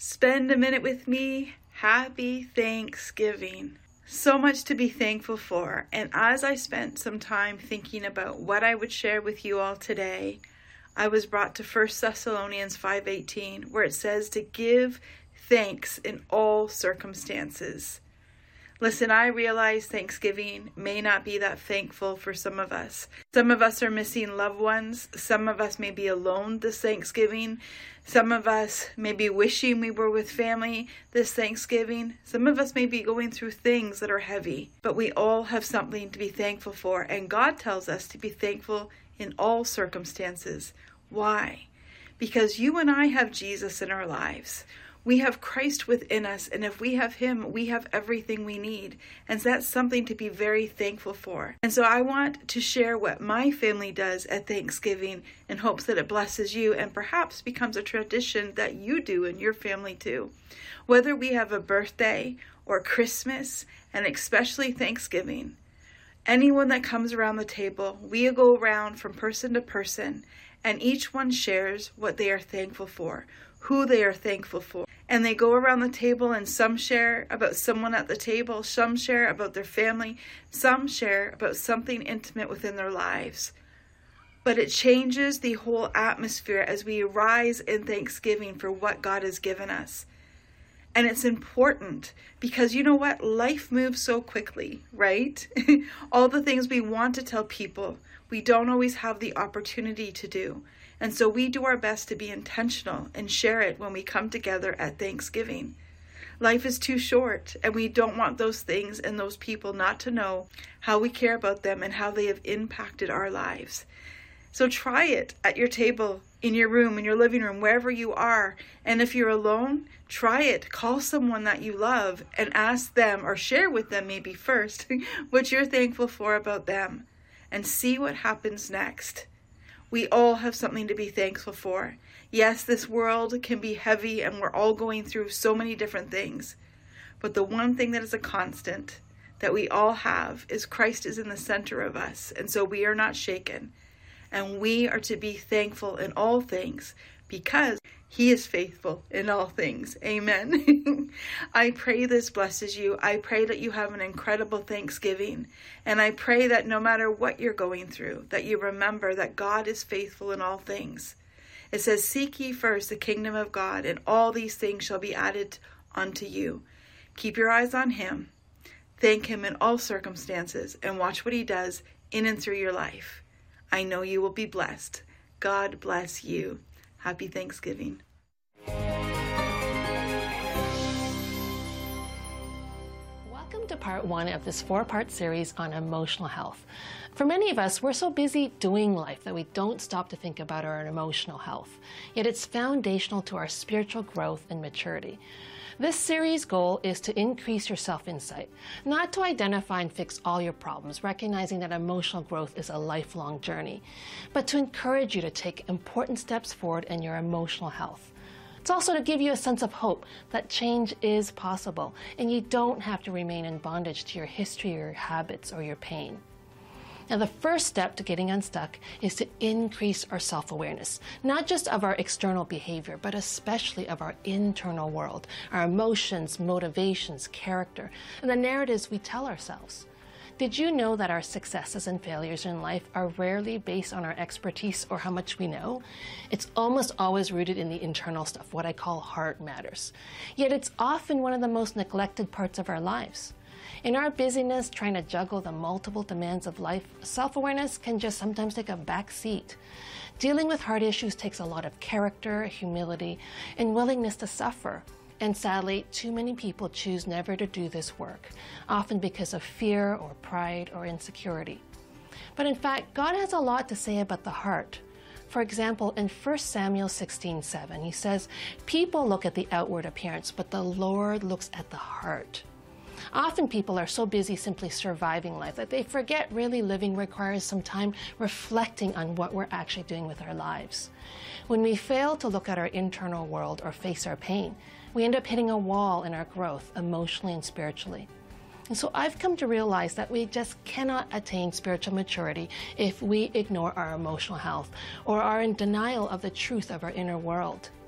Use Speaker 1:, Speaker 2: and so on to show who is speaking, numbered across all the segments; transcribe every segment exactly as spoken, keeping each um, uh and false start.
Speaker 1: Spend a minute with me. Happy Thanksgiving. So much to be thankful for. And as I spent some time thinking about what I would share with you all today, I was brought to First Thessalonians five eighteen, where it says to give thanks in all circumstances. Listen, I realize Thanksgiving may not be that thankful for some of us. Some of us are missing loved ones. Some of us may be alone this Thanksgiving. Some of us may be wishing we were with family this Thanksgiving. Some of us may be going through things that are heavy, but we all have something to be thankful for. And God tells us to be thankful in all circumstances. Why? Because you and I have Jesus in our lives. We have Christ within us, and if we have Him, we have everything we need. And so that's something to be very thankful for. And so I want to share what my family does at Thanksgiving in hopes that it blesses you and perhaps becomes a tradition that you do in your family too. Whether we have a birthday or Christmas, and especially Thanksgiving, anyone that comes around the table, we go around from person to person, and each one shares what they are thankful for, who they are thankful for. And they go around the table, and some share about someone at the table, some share about their family, some share about something intimate within their lives. But it changes the whole atmosphere as we rise in thanksgiving for what God has given us. And it's important because you know what? Life moves so quickly, right? All the things we want to tell people, we don't always have the opportunity to do. And so we do our best to be intentional and share it when we come together at Thanksgiving. Life is too short, and we don't want those things and those people not to know how we care about them and how they have impacted our lives. So try it at your table, in your room, in your living room, wherever you are. And if you're alone, try it. Call someone that you love and ask them, or share with them maybe first, what you're thankful for about them, and see what happens next. We all have something to be thankful for. Yes, this world can be heavy and we're all going through so many different things. But the one thing that is a constant that we all have is Christ is in the center of us. And so we are not shaken. And we are to be thankful in all things because He is faithful in all things. Amen. I pray this blesses you. I pray that you have an incredible Thanksgiving. And I pray that no matter what you're going through, that you remember that God is faithful in all things. It says, seek ye first the kingdom of God, and all these things shall be added unto you. Keep your eyes on Him. Thank Him in all circumstances, and watch what He does in and through your life. I know you will be blessed. God bless you. Happy Thanksgiving.
Speaker 2: Welcome to part one of this four-part series on emotional health. For many of us, we're so busy doing life that we don't stop to think about our emotional health. Yet it's foundational to our spiritual growth and maturity. This series' goal is to increase your self-insight, not to identify and fix all your problems, recognizing that emotional growth is a lifelong journey, but to encourage you to take important steps forward in your emotional health. It's also to give you a sense of hope that change is possible, and you don't have to remain in bondage to your history or your habits or your pain. Now, the first step to getting unstuck is to increase our self-awareness, not just of our external behavior, but especially of our internal world, our emotions, motivations, character, and the narratives we tell ourselves. Did you know that our successes and failures in life are rarely based on our expertise or how much we know? It's almost always rooted in the internal stuff, what I call heart matters. Yet it's often one of the most neglected parts of our lives. In our busyness, trying to juggle the multiple demands of life, self-awareness can just sometimes take a back seat. Dealing with heart issues takes a lot of character, humility, and willingness to suffer. And sadly, too many people choose never to do this work, often because of fear or pride or insecurity. But in fact, God has a lot to say about the heart. For example, in First Samuel sixteen seven, He says, "People look at the outward appearance, but the Lord looks at the heart." Often people are so busy simply surviving life that they forget really living requires some time reflecting on what we're actually doing with our lives. When we fail to look at our internal world or face our pain, we end up hitting a wall in our growth emotionally and spiritually. And so I've come to realize that we just cannot attain spiritual maturity if we ignore our emotional health or are in denial of the truth of our inner world.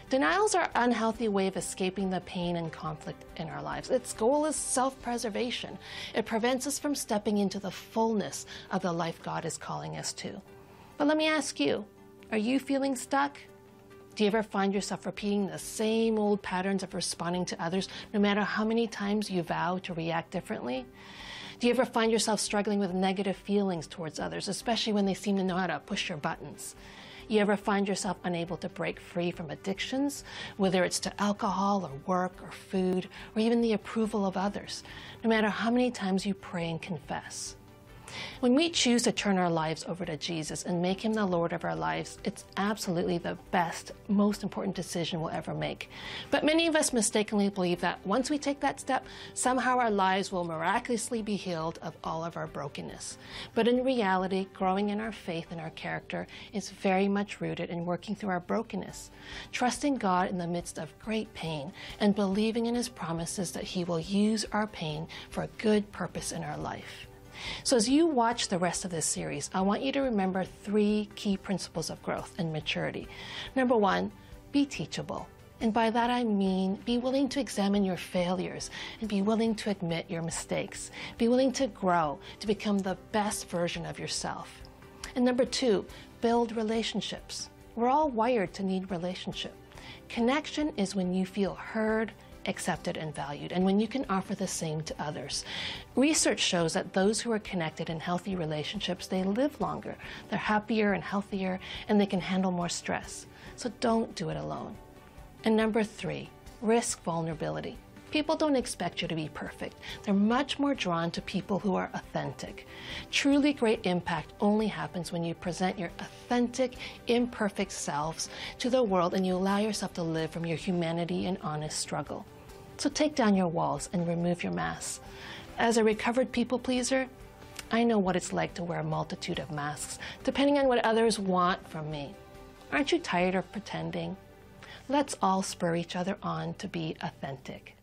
Speaker 2: Denials are an unhealthy way of escaping the pain and conflict in our lives. Its goal is self-preservation. It prevents us from stepping into the fullness of the life God is calling us to. But let me ask you, are you feeling stuck? Do you ever find yourself repeating the same old patterns of responding to others, no matter how many times you vow to react differently? Do you ever find yourself struggling with negative feelings towards others, especially when they seem to know how to push your buttons? You ever find yourself unable to break free from addictions, whether it's to alcohol or work or food, or even the approval of others, no matter how many times you pray and confess? When we choose to turn our lives over to Jesus and make him the Lord of our lives, it's absolutely the best, most important decision we'll ever make. But many of us mistakenly believe that once we take that step, somehow our lives will miraculously be healed of all of our brokenness. But in reality, growing in our faith and our character is very much rooted in working through our brokenness, trusting God in the midst of great pain, and believing in his promises that he will use our pain for a good purpose in our life. So as you watch the rest of this series, I want you to remember three key principles of growth and maturity. Number one, be teachable. And by that I mean be willing to examine your failures and be willing to admit your mistakes. Be willing to grow, to become the best version of yourself. And number two, build relationships. We're all wired to need relationship. Connection is when you feel heard, accepted, and valued, and when you can offer the same to others. Research shows that those who are connected in healthy relationships, they live longer, they're happier and healthier, and they can handle more stress. So don't do it alone. And number three, risk vulnerability. People don't expect you to be perfect. They're much more drawn to people who are authentic. Truly great impact only happens when you present your authentic, imperfect selves to the world and you allow yourself to live from your humanity and honest struggle. So take down your walls and remove your masks. As a recovered people pleaser, I know what it's like to wear a multitude of masks, depending on what others want from me. Aren't you tired of pretending? Let's all spur each other on to be authentic.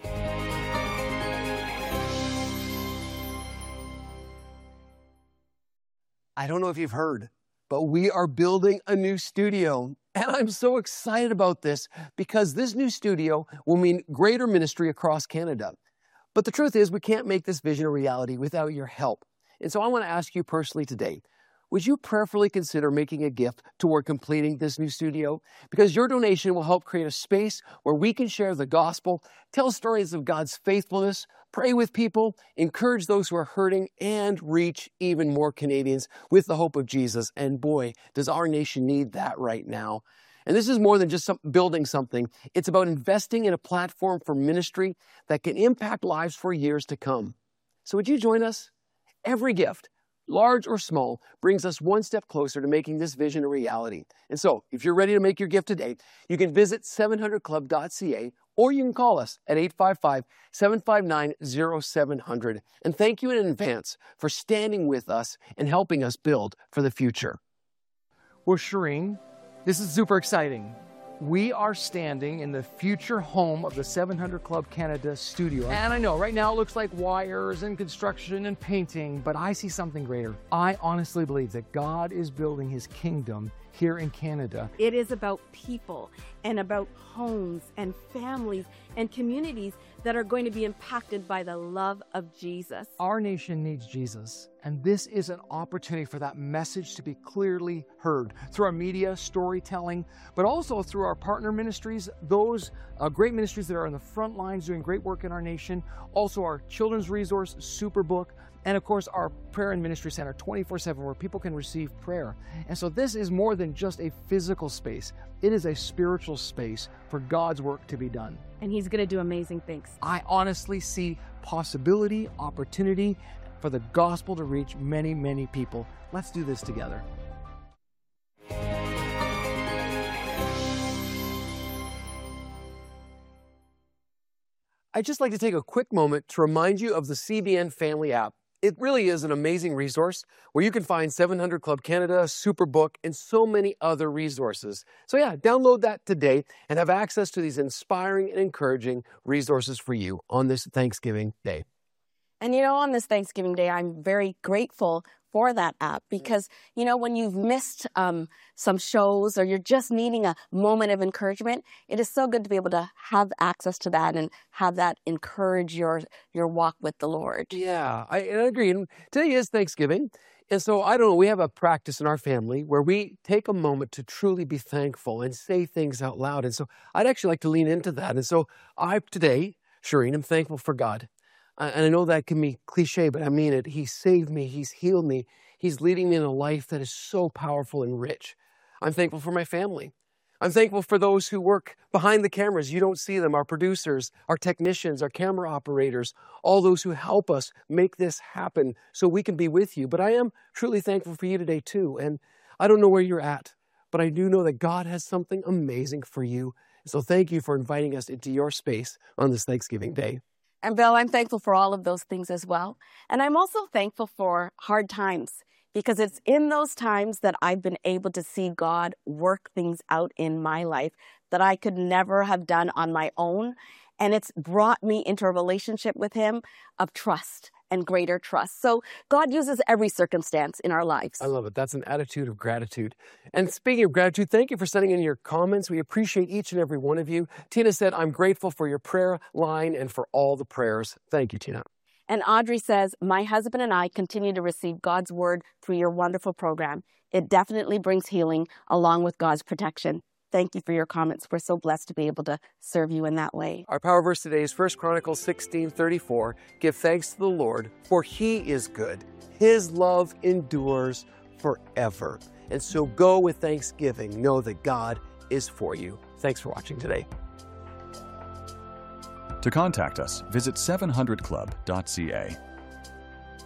Speaker 3: I don't know if you've heard, but we are building a new studio. And I'm so excited about this because this new studio will mean greater ministry across Canada. But the truth is, we can't make this vision a reality without your help. And so I want to ask you personally today, would you prayerfully consider making a gift toward completing this new studio? Because your donation will help create a space where we can share the gospel, tell stories of God's faithfulness, pray with people, encourage those who are hurting, and reach even more Canadians with the hope of Jesus. And boy, does our nation need that right now. And this is more than just some, building something. It's about investing in a platform for ministry that can impact lives for years to come. So would you join us? Every gift, large or small, brings us one step closer to making this vision a reality. And so, if you're ready to make your gift today, you can visit seven hundred club dot c a or you can call us at eight five five, seven five nine, zero seven zero zero. And thank you in advance for standing with us and helping us build for the future.
Speaker 4: Well, Shireen, this is super exciting. We are standing in the future home of the seven hundred Club Canada studio. And I know right now it looks like wires and construction and painting, but I see something greater. I honestly believe that God is building his kingdom here in Canada.
Speaker 5: It is about people and about homes and families and communities that are going to be impacted by the love of Jesus.
Speaker 4: Our nation needs Jesus, and this is an opportunity for that message to be clearly heard through our media, storytelling, but also through our partner ministries, those uh, great ministries that are on the front lines doing great work in our nation, also our children's resource, Superbook, and of course our prayer and ministry center twenty-four seven where people can receive prayer. And so this is more than just a physical space. It is a spiritual space for God's work to be done.
Speaker 5: And he's going to do amazing things.
Speaker 4: I honestly see possibility, opportunity for the gospel to reach many, many people. Let's do this together.
Speaker 3: I'd just like to take a quick moment to remind you of the C B N Family app. It really is an amazing resource where you can find seven hundred Club Canada, Superbook, and so many other resources. So yeah, download that today and have access to these inspiring and encouraging resources for you on this Thanksgiving Day.
Speaker 6: And you know, on this Thanksgiving Day, I'm very grateful
Speaker 5: for that app because, you know, when you've missed um, some shows or you're just needing a moment of encouragement, it is so good to be able to have access to that and have that encourage your your walk with the Lord.
Speaker 3: Yeah, I, and I agree. And today is Thanksgiving. And so, I don't know, we have a practice in our family where we take a moment to truly be thankful and say things out loud. And so I'd actually like to lean into that. And so I today, Shireen, I'm thankful for God. Uh, and I know that can be cliche, but I mean it. He saved me. He's healed me. He's leading me in a life that is so powerful and rich. I'm thankful for my family. I'm thankful for those who work behind the cameras. You don't see them, our producers, our technicians, our camera operators, all those who help us make this happen so we can be with you. But I am truly thankful for you today too. And I don't know where you're at, but I do know that God has something amazing for you. So thank you for inviting us into your space on this Thanksgiving Day.
Speaker 5: And Bill, I'm thankful for all of those things as well. And I'm also thankful for hard times, because it's in those times that I've been able to see God work things out in my life that I could never have done on my own. And it's brought me into a relationship with Him of trust and greater trust. So God uses every circumstance in our lives.
Speaker 3: I love it. That's an attitude of gratitude. And speaking of gratitude, thank you for sending in your comments. We appreciate each and every one of you. Tina said, I'm grateful for your prayer line and for all the prayers. Thank you, Tina.
Speaker 5: And Audrey says, my husband and I continue to receive God's word through your wonderful program. It definitely brings healing along with God's protection. Thank you for your comments. We're so blessed to be able to serve you in that way.
Speaker 3: Our power verse today is First Chronicles sixteen thirty-four. Give thanks to the Lord, for He is good. His love endures forever. And so go with thanksgiving. Know that God is for you. Thanks for watching today.
Speaker 6: To contact us, visit seven hundred club dot c a.